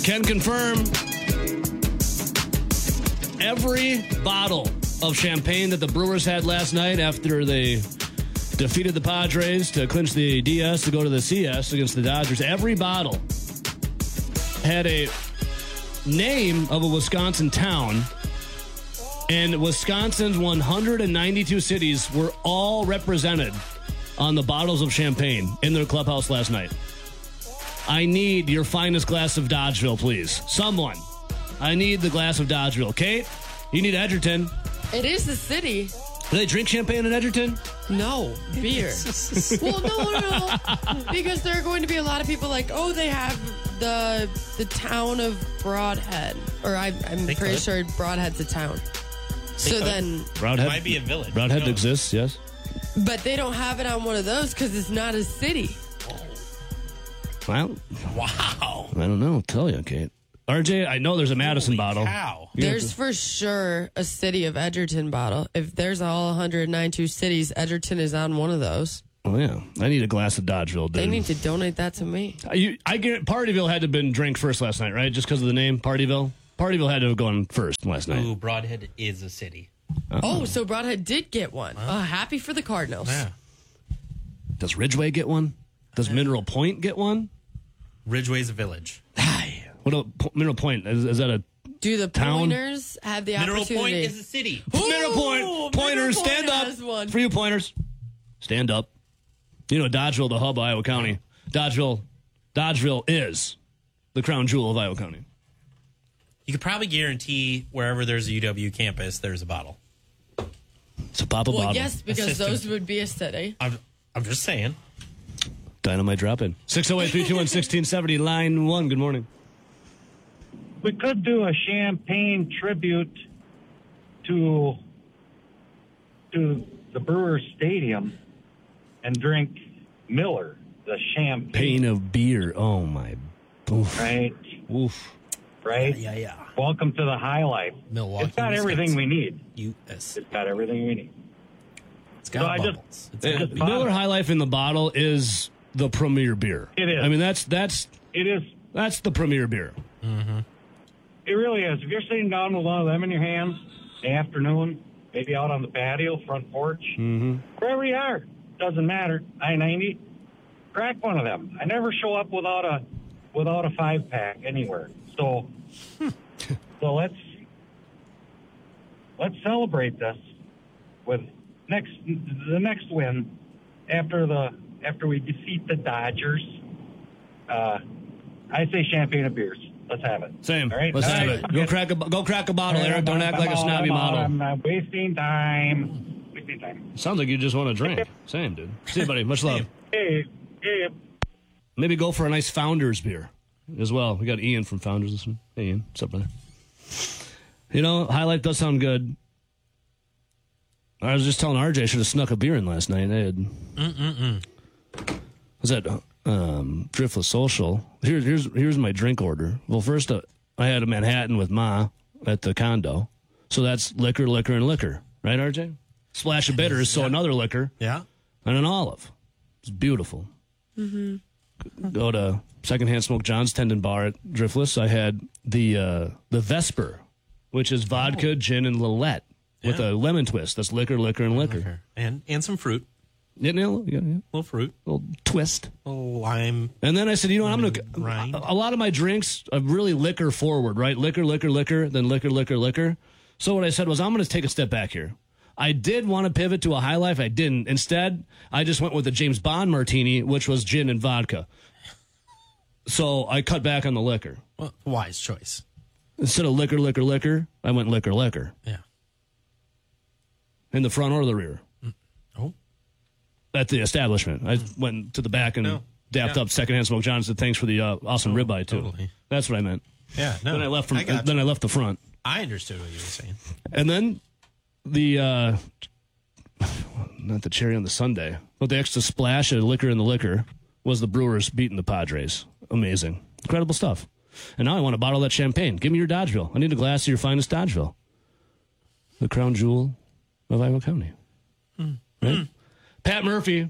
Can confirm every bottle of champagne that the Brewers had last night after they defeated the Padres to clinch the DS to go to the CS against the Dodgers. Every bottle had a name of a Wisconsin town, and Wisconsin's 192 cities were all represented on the bottles of champagne in their clubhouse last night. I need your finest glass of Dodgeville, please. Someone. I need the glass of Dodgeville. Kate, you need Edgerton. It is the city. Do they drink champagne in Edgerton? No, beer. Well, no. Because there are going to be a lot of people like, oh, they have the town of Broadhead. Or I'm pretty sure Broadhead's a town. So then... Broadhead? It might be a village. Broadhead exists, yes. But they don't have it on one of those because it's not a city. Well, Wow. I don't know. I'll tell you, Kate. RJ, I know there's a Madison bottle. Cow. There's for sure a city of Edgerton bottle. If there's all 192 cities, Edgerton is on one of those. Oh, yeah. I need a glass of Dodgeville, dude. They need to donate that to me. I get Partyville had to have been drink first last night, right? Just because of the name, Partyville? Partyville had to have gone first last night. Ooh, Broadhead is a city. Oh, so Broadhead did get one. Happy for the Cardinals. Yeah. Does Ridgeway get one? Does Mineral Point get one? Ridgeway's a village. What about Mineral Point? Is that a Do the town? Pointers have the Mineral opportunity? Point is a city. Mineral Point? Mineral Pointers, Point stand up. has one. For you pointers. Stand up. You know, Dodgeville, the hub of Iowa County. Dodgeville is the crown jewel of Iowa County. You could probably guarantee wherever there's a UW campus, there's a bottle. It's a pop a Well, bottle. yes, because Assistant. those would be a city. I'm just saying. Dynamite drop in. 608-321-1670, line 1. Good morning. We could do a champagne tribute to the Brewers Stadium and drink Miller, the champagne. Pain of beer. Oh, my. Oof. Right? Oof. Right? Yeah. Welcome to the high life. Milwaukee. It's got everything we need. U.S. It's got everything we need. It's got So I bubbles. just- It's I got just- beer. Miller High Life in the bottle is the premier beer. It is. I mean, that's It is. that's the premier beer. It really is. If you're sitting down with one of them in your hands in the afternoon, maybe out on the patio, front porch, wherever you are, doesn't matter. I-90, crack one of them. I never show up without a 5-pack anywhere. So let's celebrate this with the next win after we defeat the Dodgers. I say champagne and beers. Let's have it. Same. All right? Let's All have right. it. Go crack a bottle, Eric. Don't act like a snobby model. I'm wasting time. Sounds like you just want to drink. Same, dude. See you, buddy. Much love. Hey. Maybe go for a nice Founders beer as well. We got Ian from Founders listening. Hey, Ian. What's up, brother? You know, High Life does sound good. I was just telling RJ I should have snuck a beer in last night. They had... Was that Driftless Social? Here's my drink order. Well, first I had a Manhattan with Ma at the condo. So that's liquor, and liquor. Right, RJ? Splash of bitters, so another liquor. Yeah. And an olive. It's beautiful. Go to Secondhand Smoke John's Tendon Bar at Driftless. I had the Vesper, which is vodka, gin, and Lillet with a lemon twist. That's liquor, and liquor. And some fruit. You know, a little fruit. little twist. A lime. And then I said, you know, I'm going Rind. to... A lot of my drinks are really liquor forward, right? Liquor, then liquor. So what I said was, I'm going to take a step back here. I did want to pivot to a High Life. I didn't. Instead, I just went with the James Bond martini, which was gin and vodka. So I cut back on the liquor. Well, wise choice. Instead of liquor, I went liquor. Yeah. In the front or the rear. Oh. At the establishment. I went to the back and dapped up Secondhand Smoke John and said, thanks for the awesome ribeye, too. Totally. That's what I meant. Yeah. No. Then I left I left the front. I understood what you were saying. And then the not the cherry on the sundae, but the extra splash of liquor in the liquor was the Brewers beating the Padres. Amazing. Incredible stuff. And now I want a bottle of that champagne. Give me your Dodgeville. I need a glass of your finest Dodgeville. The crown jewel of Iowa County. Right? Pat Murphy.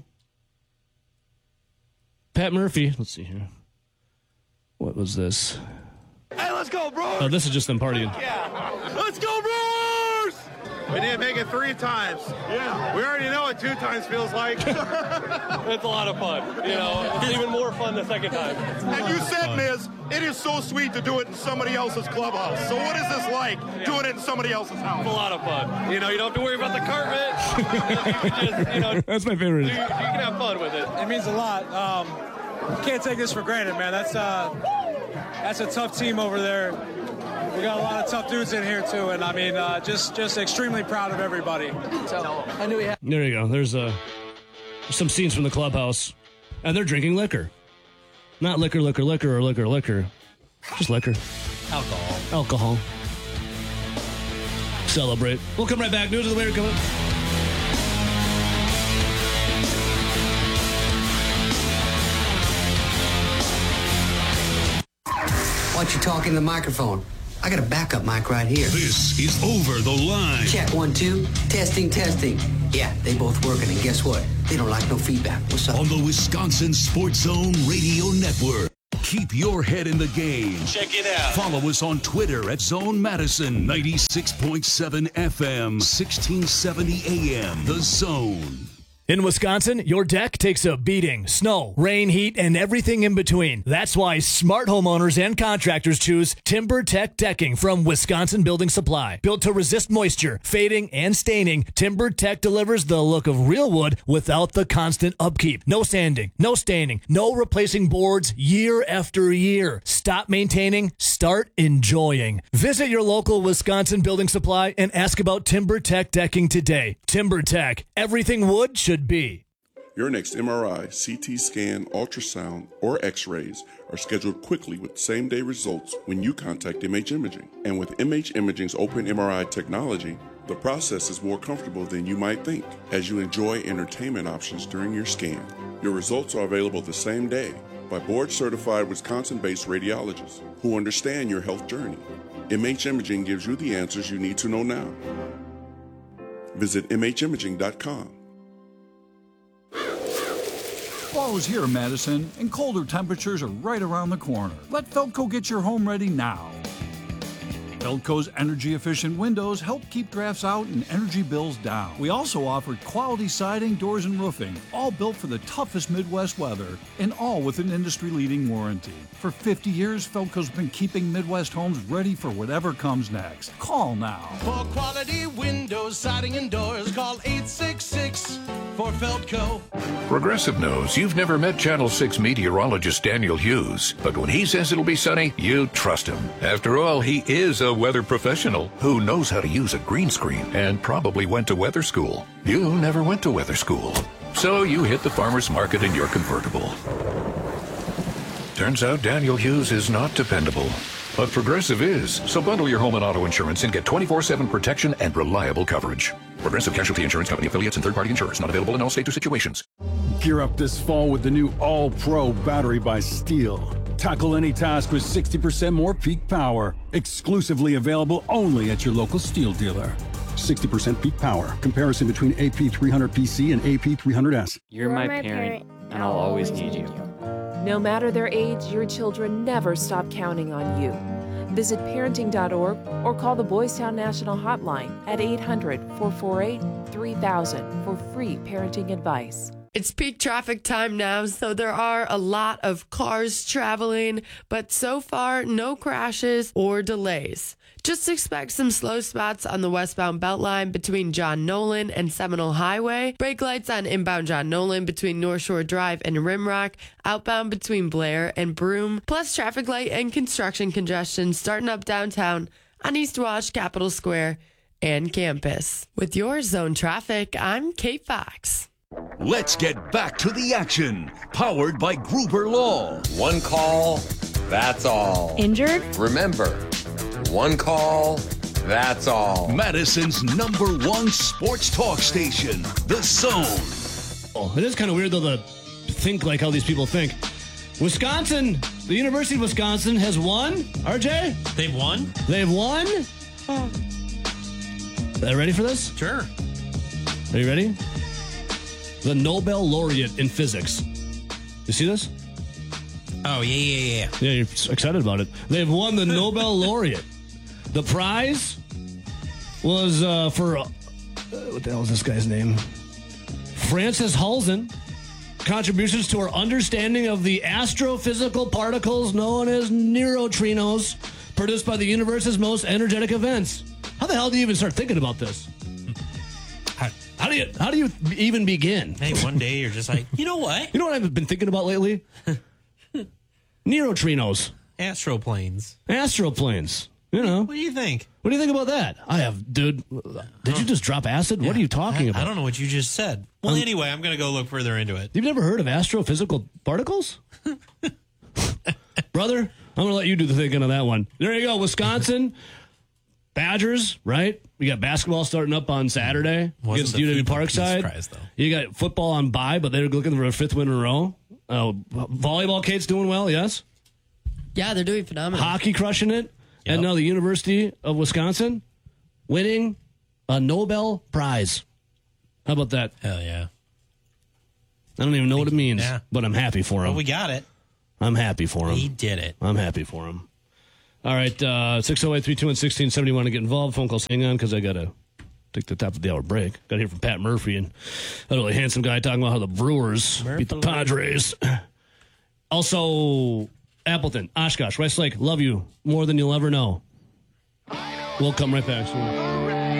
Let's see here. What was this? go, Brewers! Oh, this is just them partying. Yeah. Let's go, Brewers! We didn't make it 3 times. Yeah. We already know what 2 times feels like. It's a lot of fun. You know, it's even more fun the second time. And you said, Miz, it is so sweet to do it in somebody else's clubhouse. So what is this like, doing it in somebody else's house? It's a lot of fun. You know, you don't have to worry about the carpet. You can just, you know, That's my favorite. you can have fun with it. It means a lot. Can't take this for granted, man. That's a tough team over there. We got a lot of tough dudes in here too, and I mean, just extremely proud of everybody. So I knew we had. There you go. There's some scenes from the clubhouse, and they're drinking liquor. Not liquor, or liquor. Just liquor. Alcohol. Celebrate. We'll come right back. News of the Weird coming up. Why don't you talk in the microphone? I got a backup mic right here. This is Over the Line. Check 1, 2. Testing. Yeah, they both working, and guess what? They don't like no feedback. What's up? On the Wisconsin Sports Zone Radio Network. Keep your head in the game. Check it out. Follow us on Twitter at Zone Madison, 96.7 FM, 1670 AM. The Zone. In Wisconsin, your deck takes a beating. Snow, rain, heat, and everything in between. That's why smart homeowners and contractors choose TimberTech Decking from Wisconsin Building Supply. Built to resist moisture, fading, and staining, TimberTech delivers the look of real wood without the constant upkeep. No sanding, no staining, no replacing boards year after year. Stop maintaining, start enjoying. Visit your local Wisconsin Building Supply and ask about TimberTech Decking today. TimberTech, everything wood should be. Your next MRI, CT scan, ultrasound, or X-rays are scheduled quickly with same-day results when you contact MH Imaging. And with MH Imaging's open MRI technology, the process is more comfortable than you might think as you enjoy entertainment options during your scan. Your results are available the same day by board-certified Wisconsin-based radiologists who understand your health journey. MH Imaging gives you the answers you need to know now. Visit mhimaging.com. Fall is here, Madison, and colder temperatures are right around the corner. Let Feldco get your home ready now. Feldco's energy-efficient windows help keep drafts out and energy bills down. We also offer quality siding, doors, and roofing, all built for the toughest Midwest weather, and all with an industry-leading warranty. For 50 years, Feldco's been keeping Midwest homes ready for whatever comes next. Call now. For quality windows, siding, and doors, call 866 for Feldco. Progressive knows you've never met Channel 6 meteorologist Daniel Hughes, but when he says it'll be sunny, you trust him. After all, he is a weather professional who knows how to use a green screen and probably went to weather school. You never went to weather school, so you hit the farmer's market in your convertible. Turns out Daniel Hughes is not dependable, but Progressive is. So bundle your home and auto insurance and get 24/7 protection and reliable coverage. Progressive Casualty Insurance Company affiliates and third-party insurers. Not available in all states or situations. Gear up this fall with the new All-Pro battery by Steel. Tackle any task with 60% more peak power. Exclusively available only at your local Steel dealer. 60% peak power. Comparison between AP300PC and AP300S. You're my parent, and I'll always need you. No matter their age, your children never stop counting on you. Visit parenting.org or call the Boys Town National Hotline at 800-448-3000 for free parenting advice. It's peak traffic time now, so there are a lot of cars traveling, but so far, no crashes or delays. Just expect some slow spots on the westbound Beltline between John Nolan and Seminole Highway, brake lights on inbound John Nolan between North Shore Drive and Rimrock, outbound between Blair and Broome, plus traffic light and construction congestion starting up downtown on East Wash, Capitol Square, and Campus. With your zone traffic, I'm Kate Fox. Let's get back to the action. Powered by Gruber Law. One call, that's all. Injured? Remember, one call, that's all. Madison's #1 sports talk station, The Zone. It is kind of weird, though, to think like how these people think. Wisconsin, the University of Wisconsin has won, RJ? They've won? They've won? Are you ready for this? Sure. Are you ready? The Nobel laureate in physics. You see this? Oh, yeah. Yeah, you're excited about it. They've won the Nobel laureate. The prize was for, what the hell is this guy's name? Francis Halzen. Contributions to our understanding of the astrophysical particles known as neutrinos, produced by the universe's most energetic events. How the hell do you even start thinking about this? How do you even begin? Hey, one day you're just like, you know what? You know what I've been thinking about lately? Neutrinos. Astroplanes. You know. What do you think? What do you think about that? Dude, did you just drop acid? Yeah, what are you talking about? I don't know what you just said. Well, anyway, I'm going to go look further into it. You've never heard of astrophysical particles? Brother, I'm going to let you do the thinking on that one. There you go. Wisconsin Badgers, right? We got basketball starting up on Saturday against UW Parkside. Prize, though. You got football on bye, but they're looking for a 5th win in a row. Volleyball, Kate's doing well, yes? Yeah, they're doing phenomenal. Hockey crushing it. Yep. And now the University of Wisconsin winning a Nobel Prize. How about that? Hell yeah. I don't even know what it means, but I'm happy for him. Well, we got it. I'm happy for him. He did it. I'm happy for him. All right, 608-321-1670. Want to get involved? Phone calls. Hang on, because I got to take the top of the hour break. Got to hear from Pat Murphy and a really handsome guy talking about how the Brewers beat the Padres. Also, Appleton, Oshkosh, Westlake, love you more than you'll ever know. We'll come right back soon.